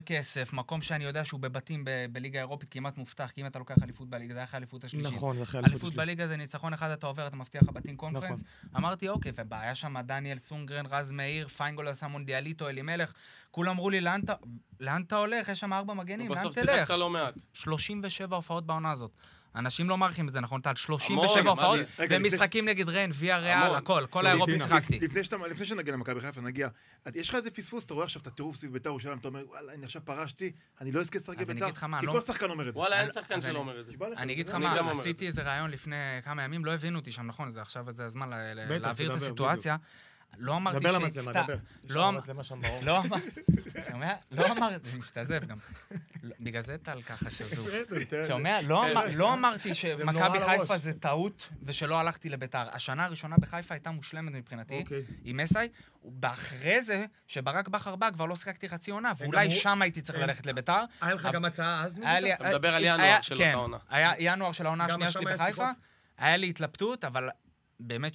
כסף, מקום שאני יודע שהוא בבתים בליגה האירופית כמעט מובטח, כי אם אתה לוקח אליפות בליגה, זה היה האליפות השלישית. נכון, זה אליפות בליגה זה ניצחון אחד, אתה עובר, אתה מבטיח הבתים קונפרנס. אמרתי, אוקיי, ובעיה שם דניאל סונגרן, רז מאיר, פיינגול עשה מונדיאליטו, אלימלך, כולם אמרו לי, לאן אתה הולך? יש שם 4 מגנים, לאן תלך? בסוף שיחקת לא מעט. 37 הופעות בעונה הזאת. אנשים לא מעריכים את זה, נכון? 37 הופעות, ומשחקים נגד ריין, ויה ריאל, הכל, כל האירופית שחקתי. לפני שנגיע למכבי חיפה, נגיע, יש לך איזה פספוס, אתה רואה עכשיו את הטירוף סביב בית"ר ירושלים, אתה אומר, וואלה, אני עכשיו פרשתי, אני לא אזכה לשחק בבית"ר, כי כל שחקן אומר את זה. וואלה, אין שחקן שלא אומר את זה. אני אגיד לך מה, עשיתי איזה רעיון לפני כמה ימים, לא הבינו אותי שם, נכון, עכשיו זה הזמן להעביר את הסיטואציה. לא אמרתי דבר למצלמה, דבר. לא אמרתי, זה משתזף גם. בגלל זה טל ככה שזוף. לא אמרתי שמכבי חיפה זה טעות, ושלא הלכתי לביתר. השנה הראשונה בחיפה הייתה מושלמת מבחינתי, עם מסאי, ואחרי זה, שברק בכר בא, כבר לא שחקתי חצי עונה, ואולי שם הייתי צריך ללכת לביתר. היה לך גם הצעה אז? אתה מדבר על ינואר של אותה עונה. היה ינואר של העונה השנייה שלי בחיפה, היה לי התלבטות, אבל באמת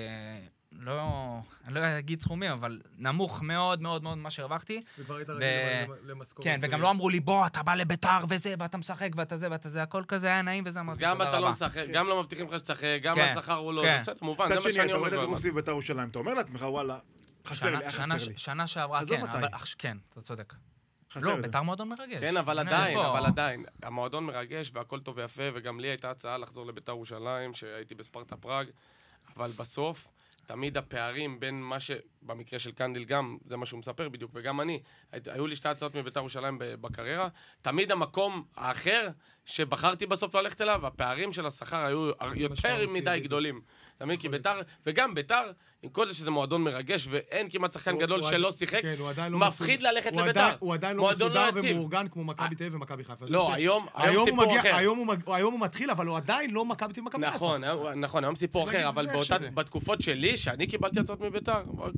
אני לא אגיד סכומים, אבל נמוך מאוד מאוד מאוד מה שהרווחתי. וכבר היית רגיל למשכורת. כן, וגם לא אמרו לי, בוא, אתה בא לביתר וזה, ואתה משחק, ואתה זה, ואתה זה, הכל כזה היה נעים וזה אמרתי, גם אתה לא משחק, גם לא מבטיחים לך שתשחק, גם השכר הוא לא, בסדר, מובן, זה מה שאני אומר. אתה רואה את הרוסי בית"ר ירושלים, אתה אומר לעצמך, וואלה, חסר לי. שנה שעברה, כן, אתה צודק. לא, בית"ר מועדון מרגש. כן, אבל עדיין, המועדון מרגש והכל טוב ויפה, וגם לי הייתה הצעה לחזור לבית"ר ירושלים, שהייתי בספרטה פראג, אבל בסוף תמיד הפערים בין מה שבמקרה של קנדיל גם, זה מה שהוא מספר בדיוק, וגם אני, היו לי 2 הצעות מבית"ר ירושלים בקריירה, תמיד המקום האחר שבחרתי בסוף ללכת אליו, הפערים של השכר היו יותר מדי גדולים. תמיד כי בית"ר, וגם בית"ר, עם כל זה שזה מועדון מרגש, ואין כמעט שחקן גדול שלא שיחק, מפחיד ללכת לבית"ר. הוא עדיין לא מסודר ומאורגן כמו מכבי תל אביב ומכבי חיפה. לא, היום סיפור אחר. היום הוא מתחיל, אבל הוא עדיין לא מכבי תל אביב ומכבי חיפה. נכון, היום סיפור אחר, אבל בתקופות שלי, שאני קיבלתי הצעות מבית"ר,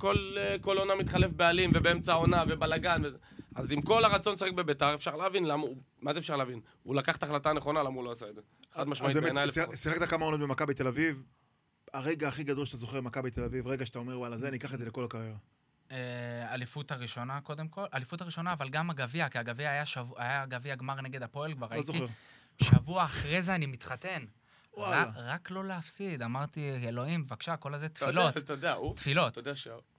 כל עונה מתחלף בעלים, ובאמצע העונה, ובלגן, אז עם כל הרצון לשחק בבית"ר, אפשר להבין למה, מה זה אפשר להבין? הוא לקח את ההחלטה הנכונה, למה הוא לא עשה את זה. חד משמעית בעיניי לפחות. שיחקת כמה עונות במכבי תל אביב, הרגע הכי גדול שאתה זוכר במכבי תל אביב, רגע שאתה אומר, וואלה, זה, אני אקח את זה לכל הקריירה. אליפות הראשונה קודם כל, אליפות הראשונה, אבל גם הגביע, כי הגביע היה גביע גמר נגד הפועל, כבר הייתי, שבוע אחרי זה אני מתחתן. רק לא להפסיד, אמרתי, אלוהים, בבקשה, כל הזה תפילות. תפילות. אתה יודע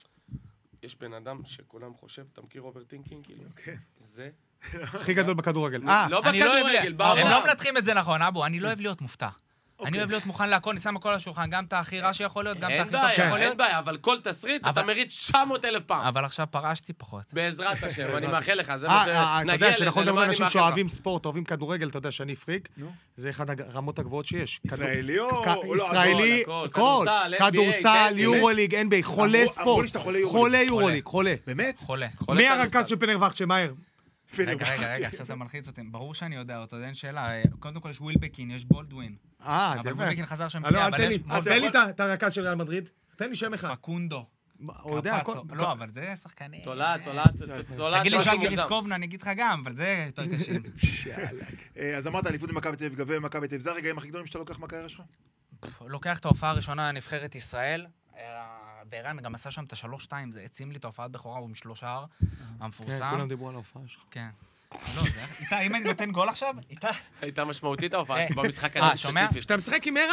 שיש בן אדם שכולם חושב, אתה מכיר אוברטינקינג, כאילו? זה הכי גדול בכדורגל. לא בכדורגל, הם לא מנתחים את זה נכון, אבו, אני לא אוהב להיות מופתע. אני אוהב להיות מוכן להכל, אני שם הכל על השולחן, גם את הכי רע שיכול להיות, גם את הכי טוב שיכול להיות. אין בעיה, אבל כל תסריט אתה מריץ 900,000 פעם. אבל עכשיו פרשתי פחות. בעזרת השם, אני מאחל לך, זה מה אתה יודע שאנחנו מדברים על אנשים שאוהבים ספורט, אוהבים כדורגל, אתה יודע שאני פריק, זה אחד הרמות הגבוהות שיש. ישראלי או... ישראלי, כדורסל, יורוליג, NBA, חולה ספורט. חולה יורוליג, חולה. באמת? חולה. מי הרכז של פנרבכט שמהר? רגע, עכשיו אתה מלחיץ אותי. ברור שאני יודע אותו, אין שאלה. קודם כל יש ווילבקין, יש בולדווין. אבל ווילבקין חזר שם מציאה, אבל יש... תן לי את הרכז של ריאל מדריד. תן לי שם אחד. פקונדו. הוא יודע הכל. לא, אבל זה שחקני. תולעת. תגיד לי שאג'י ריסקובנה, אני אגיד לך גם, אבל זה יותר קשים. אז אמרת, אליפות במכבי תל אביב, גביע במכבי תל אביב, זה הרגעים הכי גדולים שאתה לוקח מהקריירה שלך? לוקח את ההופעה הראשונה, נבחרת ישראל. וערן גם עשה שם את ה3-2, זה עצים לי את ההופעת בכורה, הוא משלושה המפורסם. כן, כולם דיברו על ההופעה שלך. כן. לא, זה... איתה, אם אני נותן גול עכשיו, איתה... הייתה משמעותית ההופעה שלך במשחק הזה. שומע? שאתה משחק עם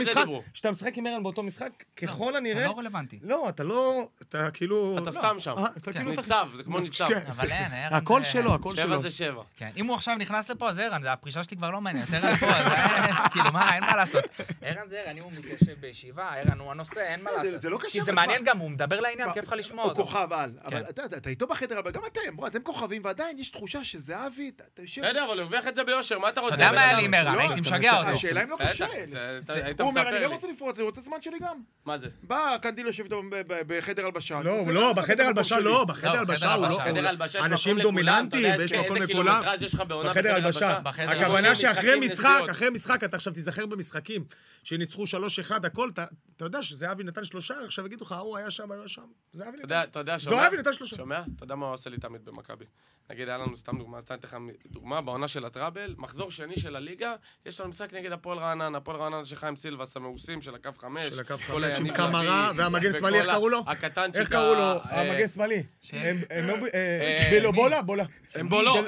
ערן באותו משחק, ככל הנראה... אתה לא רלוונטי. לא, אתה לא... אתה כאילו... אתה סתם שם. ניצב, זה כמו ניצב. אבל אין, ערן... הכל שלו, הכל שלו. 7 זה 7. כן, אם הוא עכשיו נכנס לפה, אז ערן, הפרישה שלי כבר לא מעניינת. ערן פה, כאילו, מה, אין מה לעשות. ערן זה ערן, אם הוא מתיישב בישיבה, ערן הוא הנושא, אין מה לעשות. זה לא קשה. כי זה מעניין גם, הוא מדבר לעניין, כיף לך לשמוע אותו. הוא כוכב על. אבל אתה איתו בחדר, אבל גם אתם כוכבים, ועדיין יש תחושה שזהבי, אתה יושב... בסדר, אבל הוא הרוויח את זה ביושר, מה אתה רוצה? אתה יודע מה היה לי עם ערן, הייתי משגע אותו. השאלה אם לא קשה. הוא אומר, אני גם רוצה לפרוט, אני רוצה זמן שלי גם. מה זה? בא, קנדיל יושב איתו בחדר הלבשה. לא, בחדר הלבשה לא, בחדר הלבשה הוא לא... אנשים דומיננטיים, ויש מקום לכולם. בחדר הלבשה. הכוונה שאחרי משחק, אתה עכשיו תיזכר במשחקים, שניצחו 3-1, הכל, אתה יודע שזהבי נתן 3, עכשיו יגידו לך, הוא היה שם, היה שם. אתה יודע, זהבי נתן 3. שומע? אתה יודע מה הוא עושה לי תמיד במכבי. נגיד, היה לנו סתם דוגמה, אז נתן לך דוגמה, בעונה של הטראבל, מחזור שני של הליגה, יש לנו משחק נגד הפועל רעננה של חיים סילבס, המאוסים של הקו 5. של הקו 5, עם קמרה, והמגן שמאלי, איך קראו לו? איך קראו לו? המגן שמאלי. בולה. אמבולו.